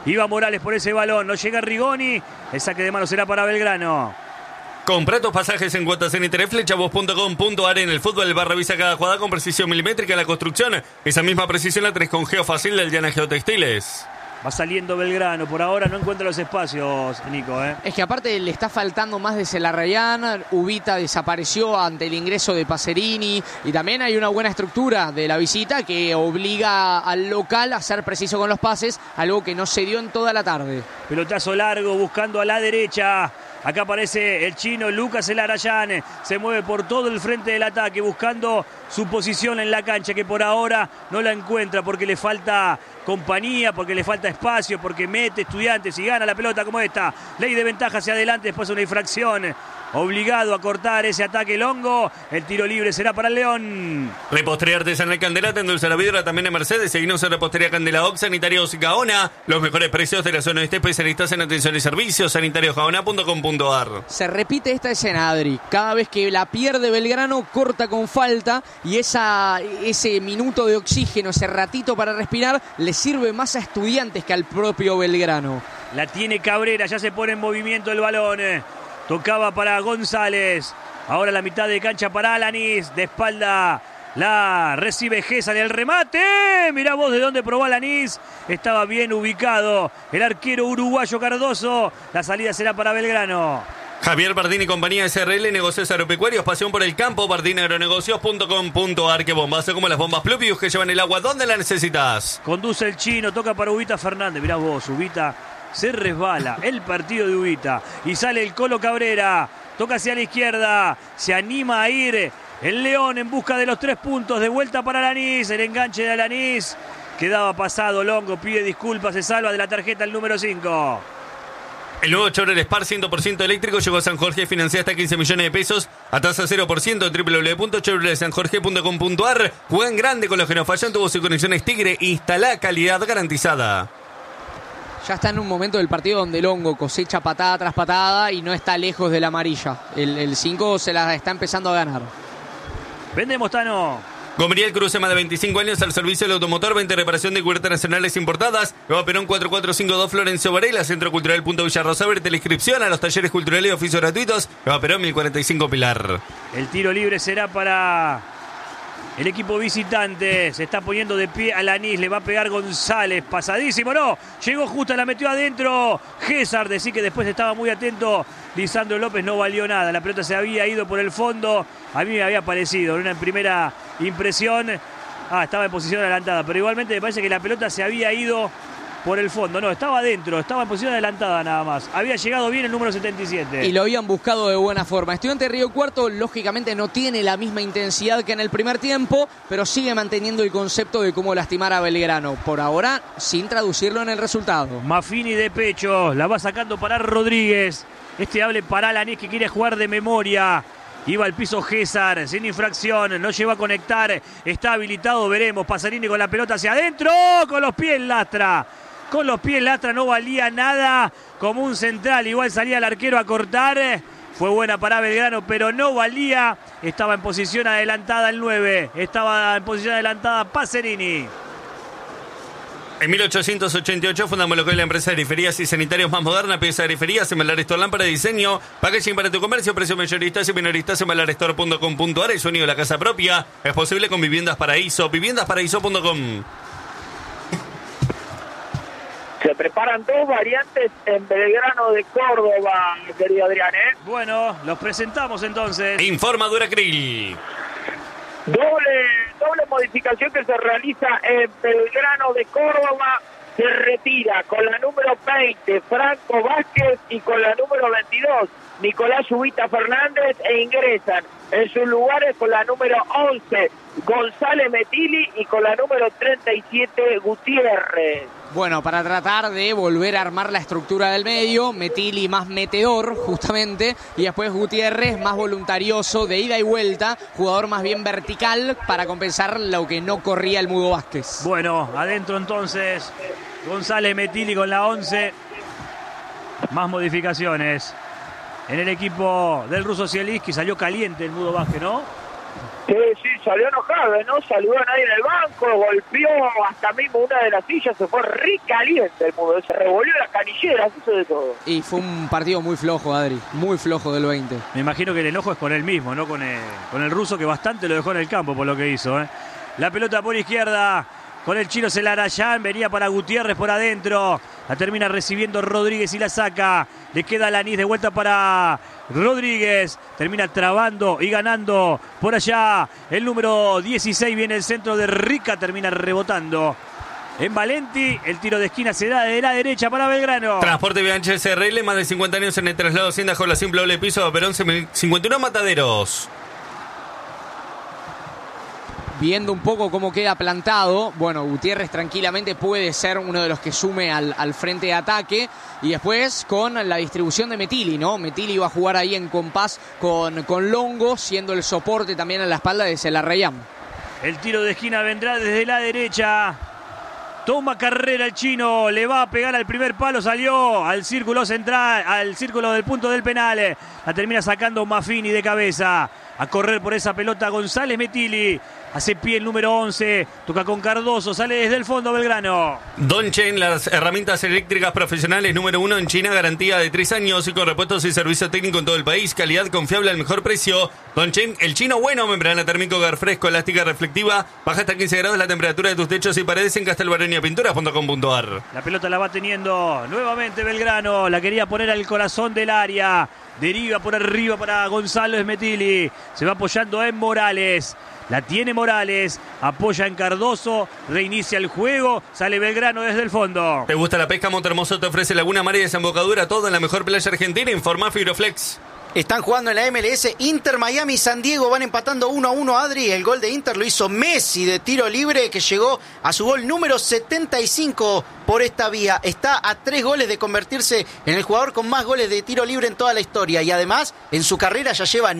Iba Morales por ese balón, no llega Rigoni. El saque de mano será para Belgrano. Compra tus pasajes en cuotas en interés, flechavos.com.ar. En el fútbol, revisa cada jugada con precisión milimétrica. En la construcción, esa misma precisión la tenés con Geofacil del Llana Geotextiles. Va saliendo Belgrano, por ahora no encuentra los espacios, Nico. Es que aparte le está faltando más de Celarrayán. Ubita desapareció ante el ingreso de Pacerini. Y también hay una buena estructura de la visita que obliga al local a ser preciso con los pases, algo que no se dio en toda la tarde. Pelotazo largo, buscando a la derecha. Acá aparece el chino Lucas Celarrayán. Se mueve por todo el frente del ataque, buscando su posición en la cancha, que por ahora no la encuentra porque le falta compañía, porque le falta espacio, porque mete Estudiantes y gana la pelota como esta. Ley de ventaja hacia adelante, después una infracción. Obligado a cortar ese ataque Longo. El tiro libre será para el León. Repostería Artesanal Candela, te endulza la vidra también en Mercedes. Seguimos en Repostería Candela Ox, Sanitarios Gaona. Los mejores precios de la zona este, especialistas en atención y servicios. sanitariosgaona.com.ar. Se repite esta escena, Adri. Cada vez que la pierde Belgrano, corta con falta. Y ese minuto de oxígeno, ese ratito para respirar, le sirve más a Estudiantes que al propio Belgrano. La tiene Cabrera, ya se pone en movimiento el balón. Tocaba para González. Ahora la mitad de cancha para Alanís. De espalda la recibe Gésar. El remate. Mirá vos de dónde probó Alanís. Estaba bien ubicado el arquero uruguayo Cardoso. La salida será para Belgrano. Javier Bardini y compañía SRL, negocios agropecuarios, pasión por el campo, bardiniagronegocios.com.ar. Qué bombazo como las bombas Pluvius que llevan el agua donde la necesitas. Conduce el chino, toca para Ubita Fernández. Mirá vos, Ubita se resbala el partido de Ubita. Y sale el Colo Cabrera. Toca hacia la izquierda. Se anima a ir el León en busca de los 3 puntos. De vuelta para Alanís. El enganche de Alanís. Quedaba pasado Longo. Pide disculpas. Se salva de la tarjeta el número 5. El nuevo Chevrolet Spark 100% eléctrico llegó a San Jorge, financia hasta 15 millones de pesos a tasa 0% en www.chevroletsanjorge.com.ar. Juega en grande con los que no fallan, tubos y conexiones Tigre. Instala calidad garantizada. Ya está en un momento del partido donde Longo cosecha patada tras patada y no está lejos de la amarilla. El 5 se la está empezando a ganar. Vendemos, Tano. Gomeriel Cruce, más de 25 años al servicio del automotor, 20 reparación de cubiertas nacionales importadas. Eva Perón 4452 Florencio Varela, Centro Cultural Punto Villarrosa Verde, la inscripción a los talleres culturales y oficios gratuitos. Eva Perón 1045 Pilar. El tiro libre será para el equipo visitante. Se está poniendo de pie Alanís, le va a pegar González, pasadísimo, no, llegó justo, la metió adentro Gésar, decir que después estaba muy atento Lisandro López, no valió nada, la pelota se había ido por el fondo, a mí me había parecido, en una primera impresión, estaba en posición adelantada, pero igualmente me parece que la pelota se había ido por el fondo, no, estaba adentro, estaba en posición adelantada nada más. Había llegado bien el número 77. Y lo habían buscado de buena forma. Estudiante de Río Cuarto, lógicamente, no tiene la misma intensidad que en el primer tiempo, pero sigue manteniendo el concepto de cómo lastimar a Belgrano. Por ahora, sin traducirlo en el resultado. Maffini de pecho, la va sacando para Rodríguez. Hable para Alanís, que quiere jugar de memoria. Iba al piso Gésar, sin infracción, no llegó a conectar. Está habilitado, veremos. Pasarini con la pelota hacia adentro, con los pies lastra. Con los pies lastra, no valía nada, como un central, igual salía el arquero a cortar, fue buena para Belgrano, pero no valía, estaba en posición adelantada el 9, estaba en posición adelantada Pacerini. En 1888 fundamos lo que es la empresa de ariferías y sanitarios más moderna, pieza de ariferías, en Malarestor, lámpara de diseño, packaging para tu comercio, precios mayoristas y minoristas en malarestor.com.ar. El sueño de la casa propia es posible con Viviendas Paraíso, viviendasparaíso.com. Se preparan 2 variantes en Belgrano de Córdoba, querido Adrián, Bueno, los presentamos entonces. Informa Duracril. Doble modificación que se realiza en Belgrano de Córdoba. Se retira con la número 20 Franco Vázquez y con la número 22 Nicolás Ubita Fernández, e ingresan en sus lugares con la número 11 González Metili y con la número 37 Gutiérrez. Bueno, para tratar de volver a armar la estructura del medio, Metili más metedor, justamente, y después Gutiérrez más voluntarioso, de ida y vuelta, jugador más bien vertical, para compensar lo que no corría el Mudo Vázquez. Bueno, adentro entonces, González Metili con la 11. Más modificaciones en el equipo del ruso Zielinski. Salió caliente el Mudo Vázquez, ¿no? Sí, salió enojado, ¿no? Saludó a nadie en el banco, golpeó hasta mismo una de las sillas, se fue re caliente el mundo, se revolvió las canilleras, hizo de todo. Y fue un partido muy flojo, Adri, muy flojo del 20. Me imagino que el enojo es con él mismo, no con el ruso, que bastante lo dejó en el campo por lo que hizo. La pelota por izquierda con el chino Zelarayán, venía para Gutiérrez por adentro, la termina recibiendo Rodríguez y la saca, le queda Alanis de vuelta para Rodríguez, termina trabando y ganando por allá el número 16, viene el centro de Rica, termina rebotando en Valenti, el tiro de esquina se da de la derecha para Belgrano. Transporte Bianchi SRL, más de 50 años en el traslado Hacienda con la simple doble piso de Perón 51 Mataderos. Viendo un poco cómo queda plantado, bueno, Gutiérrez tranquilamente puede ser uno de los que sume al frente de ataque. Y después con la distribución de Metilli, ¿no? Metilli va a jugar ahí en compás con Longo, siendo el soporte también a la espalda de Zelarayán. El tiro de esquina vendrá desde la derecha. Toma carrera el chino, le va a pegar al primer palo, salió al círculo central, al círculo del punto del penal. La termina sacando Maffini de cabeza. A correr por esa pelota González Metilli. Hace pie el número 11. Toca con Cardoso. Sale desde el fondo Belgrano. Dongchen, las herramientas eléctricas profesionales número 1 en China. Garantía de 3 años y con repuestos y servicio técnico en todo el país. Calidad confiable al mejor precio. Dongchen, el chino bueno. Membrana térmico, hogar fresco, elástica reflectiva. Baja hasta 15 grados la temperatura de tus techos y paredes en castelbaroniapinturas.com.ar. La pelota la va teniendo nuevamente Belgrano. La quería poner al corazón del área. Deriva por arriba para González Metilli. Se va apoyando en Morales. La tiene Morales. Apoya en Cardoso. Reinicia el juego. Sale Belgrano desde el fondo. ¿Te gusta la pesca? Montermoso te ofrece Laguna Mar y Desembocadura. Todo en la mejor playa argentina. Informa Fibroflex. Están jugando en la MLS, Inter, Miami y San Diego van empatando 1-1, Adri. El gol de Inter lo hizo Messi de tiro libre, que llegó a su gol número 75 por esta vía. Está a 3 goles de convertirse en el jugador con más goles de tiro libre en toda la historia. Y además, en su carrera ya lleva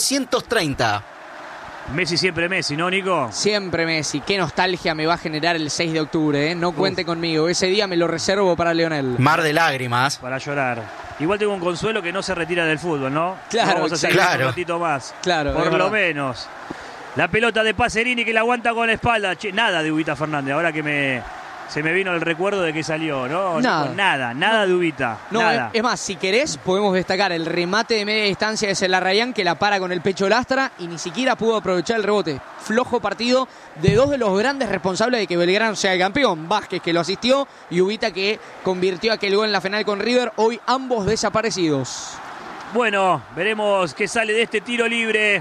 930. Messi siempre Messi, ¿no, Nico? Siempre Messi. Qué nostalgia me va a generar el 6 de octubre, ¿eh? No cuente conmigo. Ese día me lo reservo para Lionel. Mar de lágrimas. Para llorar. Igual tengo un consuelo que no se retira del fútbol, ¿no? Claro, vamos a seguir un ratito más. Claro, por lo menos. La pelota de Pacerini que la aguanta con la espalda. Che, nada de Ubita Fernández. Ahora que se me vino el recuerdo de que salió, ¿no? Nada de Ubita. No, nada. Es más, si querés, podemos destacar el remate de media distancia de Zelarayán, que la para con el pecho Lastra y ni siquiera pudo aprovechar el rebote. Flojo partido de dos de los grandes responsables de que Belgrano sea el campeón. Vázquez, que lo asistió, y Ubita, que convirtió aquel gol en la final con River. Hoy ambos desaparecidos. Bueno, veremos qué sale de este tiro libre.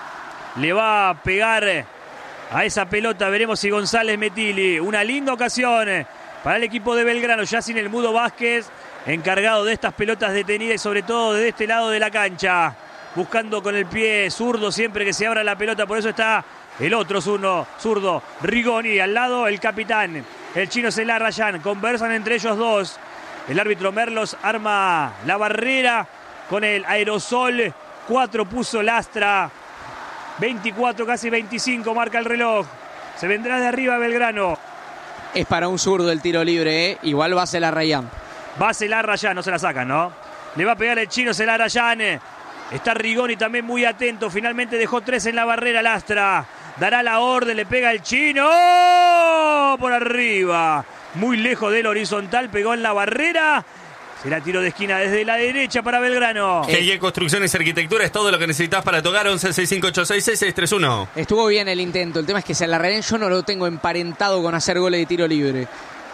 Le va a pegar a esa pelota, veremos si González Metilli. Una linda ocasión para el equipo de Belgrano, ya sin el Mudo Vázquez, encargado de estas pelotas detenidas y sobre todo de este lado de la cancha. Buscando con el pie zurdo siempre que se abra la pelota, por eso está el otro zurdo, Rigoni. Al lado el capitán, el chino Zelarayán. Conversan entre ellos dos. El árbitro Merlos arma la barrera con el aerosol. 4 puso Lastra. 24, casi 25, marca el reloj. Se vendrá de arriba Belgrano. Es para un zurdo el tiro libre, ¿eh? Igual va Zelarayán. Va Zelarayán, no se la sacan, ¿no? Le va a pegar el chino Zelarayán. Está Rigoni también muy atento. Finalmente dejó 3 en la barrera Lastra. Dará la orden, le pega el chino. ¡Oh! Por arriba. Muy lejos del horizontal, pegó en la barrera. Será tiro de esquina desde la derecha para Belgrano. GIE Construcciones y Arquitectura es todo lo que necesitas para tu hogar. 1165866631. Estuvo bien el intento. El tema es que Zelarayán yo no lo tengo emparentado con hacer goles de tiro libre.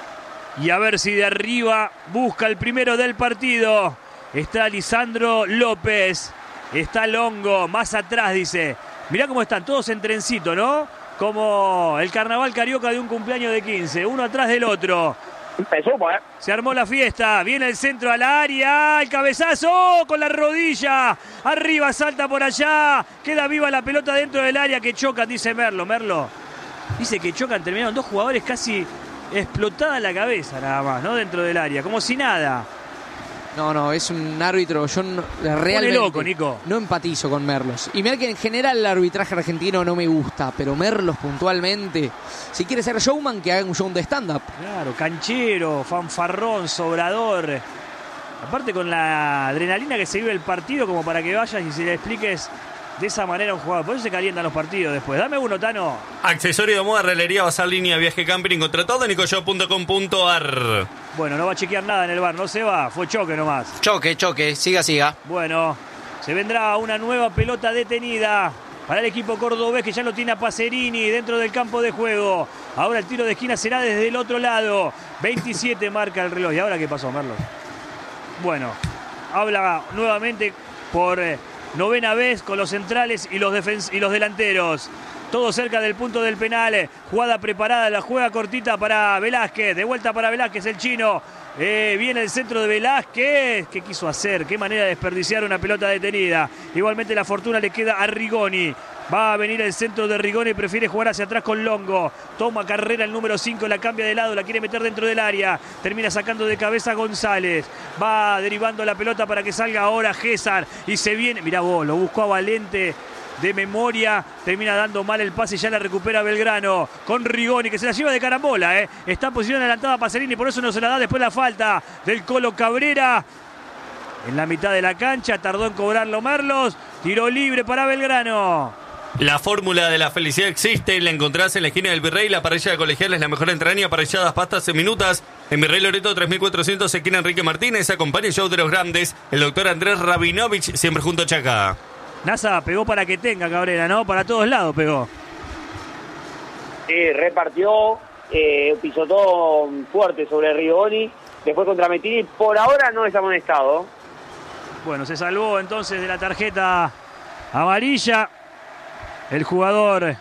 Y a ver si de arriba busca el primero del partido. Está Lisandro López. Está Longo. Más atrás, dice. Mirá cómo están todos en trencito, ¿no? Como el carnaval carioca de un cumpleaños de 15. Uno atrás del otro. Empezó, ¿eh? Se armó la fiesta, viene el centro al área, el cabezazo con la rodilla, arriba, salta por allá, queda viva la pelota dentro del área que chocan, dice Merlo dice que chocan, terminaron 2 jugadores casi explotada la cabeza nada más, ¿no? Dentro del área, como si nada. No, es un árbitro, yo realmente loco, Nico. No empatizo con Merlos. Y mira que en general el arbitraje argentino no me gusta, pero Merlos puntualmente, si quiere ser showman, que haga un show de stand-up. Claro, canchero, fanfarrón, sobrador. Aparte con la adrenalina que se vive el partido, como para que vayas y se le expliques de esa manera un jugador. Por eso se calientan los partidos después. Dame uno, Tano. Accesorio de moda, rellería, basar línea, viaje, camping, contra todo, nicoyo.com.ar. Bueno, no va a chequear nada en el bar, no se va. Fue choque nomás. Choque, siga. Bueno, se vendrá una nueva pelota detenida para el equipo cordobés, que ya lo tiene a Pacerini dentro del campo de juego. Ahora el tiro de esquina será desde el otro lado. 27 marca el reloj. ¿Y ahora qué pasó, Merlo? Bueno, habla nuevamente por novena vez con los centrales y los delanteros. Todo cerca del punto del penal. Jugada preparada, la juega cortita para Velázquez. De vuelta para Velázquez, el chino. Viene el centro de Velázquez. ¿Qué quiso hacer? Qué manera de desperdiciar una pelota detenida. Igualmente la fortuna le queda a Rigoni. Va a venir el centro de Rigoni, prefiere jugar hacia atrás con Longo. Toma carrera el número 5, la cambia de lado, la quiere meter dentro del área. Termina sacando de cabeza González. Va derivando la pelota para que salga ahora Gésar. Y se viene, mirá vos, lo buscó a Valente de memoria. Termina dando mal el pase y ya la recupera Belgrano. Con Rigoni, que se la lleva de carambola. Está en posición adelantada Pacerini, por eso no se la da. Después la falta del Colo Cabrera. En la mitad de la cancha, tardó en cobrarlo Merlos. Tiro libre para Belgrano. La fórmula de la felicidad existe, la encontrás en la esquina del Virrey. La parrilla de colegial es la mejor entraña, parrilladas, pastas en minutas. En Virrey Loreto 3400, esquina Enrique Martínez. Acompaña el show de los grandes, el doctor Andrés Rabinovich, siempre junto a Chaca. NASA pegó para que tenga Cabrera, ¿no? Para todos lados pegó. Sí, repartió, pisotó fuerte sobre Rigoni, después contra Mettini. Por ahora no es amonestado. Bueno, se salvó entonces de la tarjeta amarilla. El jugador,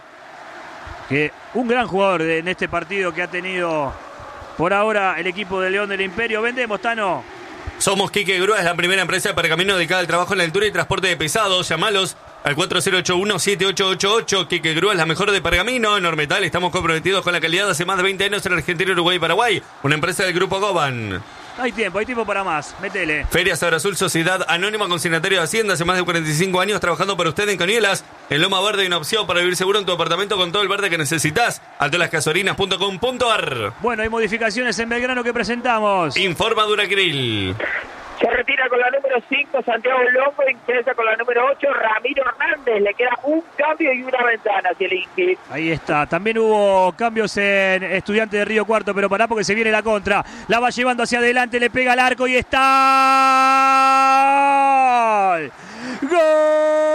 un gran jugador en este partido que ha tenido por ahora el equipo de León del Imperio. Vendemos, Tano. Somos Quique Grúa, es la primera empresa de pergamino dedicada al trabajo en la altura y transporte de pesados. Llamalos al 4081-7888. Quique Grúa es la mejor de pergamino. En Ormetal estamos comprometidos con la calidad hace más de 20 años en Argentina, Uruguay y Paraguay. Una empresa del Grupo Goban. Hay tiempo para más. Métele. Feria Sabra Azul, Sociedad Anónima, consignatario de Hacienda, hace más de 45 años trabajando para usted en Canielas. En Loma Verde hay una opción para vivir seguro en tu apartamento con todo el verde que necesitas. altolascasorinas.com.ar. Bueno, hay modificaciones en Belgrano que presentamos. Informa Duracril. Se retira con la número 5 Santiago Longo, ingresa con la número 8 Ramiro Hernández. Le queda un cambio y una ventana hacia el Inqui. Ahí está. También hubo cambios en Estudiantes de Río Cuarto, pero pará porque se viene la contra. La va llevando hacia adelante, le pega al arco y está... ¡Gol!